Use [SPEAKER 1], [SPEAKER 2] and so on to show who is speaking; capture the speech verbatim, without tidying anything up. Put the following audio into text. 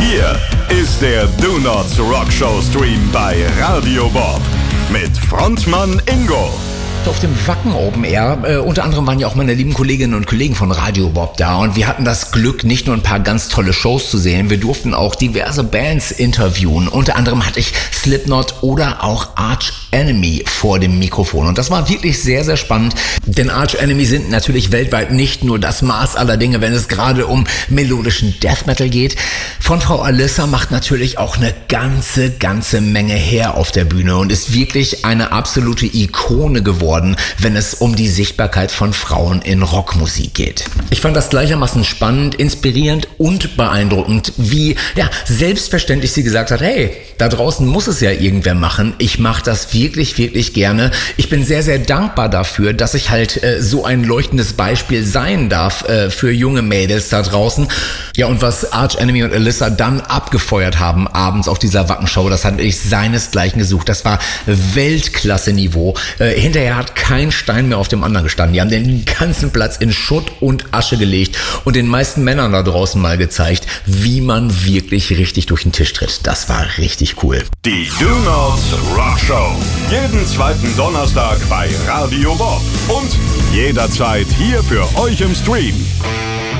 [SPEAKER 1] Hier ist der Do Nots Rock Show Stream bei Radio Bob mit Frontmann Ingo.
[SPEAKER 2] Auf dem Wacken Open Air, äh, unter anderem waren ja auch meine lieben Kolleginnen und Kollegen von Radio Bob da und wir hatten das Glück, nicht nur ein paar ganz tolle Shows zu sehen, wir durften auch diverse Bands interviewen. Unter anderem hatte ich Slipknot oder auch Arch Enemy vor dem Mikrofon und das war wirklich sehr, sehr spannend, denn Arch Enemy sind natürlich weltweit nicht nur das Maß aller Dinge, wenn es gerade um melodischen Death Metal geht. Von Frau Alissa macht natürlich auch eine ganze, ganze Menge her auf der Bühne und ist wirklich eine absolute Ikone geworden, wenn es um die Sichtbarkeit von Frauen in Rockmusik geht. Ich fand das gleichermaßen spannend, inspirierend und beeindruckend, wie ja selbstverständlich sie gesagt hat, hey, da draußen muss es ja irgendwer machen. Ich mache das wirklich, wirklich gerne. Ich bin sehr, sehr dankbar dafür, dass ich halt äh, so ein leuchtendes Beispiel sein darf äh, für junge Mädels da draußen. Ja, und was Arch Enemy und Alissa dann abgefeuert haben abends auf dieser Wackenshow, das hatte ich seinesgleichen gesucht. Das war Weltklasse-Niveau. Äh, hinterher hat kein Stein mehr auf dem anderen gestanden. Die haben den ganzen Platz in Schutt und Asche gelegt und den meisten Männern da draußen mal gezeigt, wie man wirklich richtig durch den Tisch tritt. Das war richtig cool.
[SPEAKER 1] Die Do Nots Rock Show. Jeden zweiten Donnerstag bei Radio Bob. Und jederzeit hier für euch im Stream.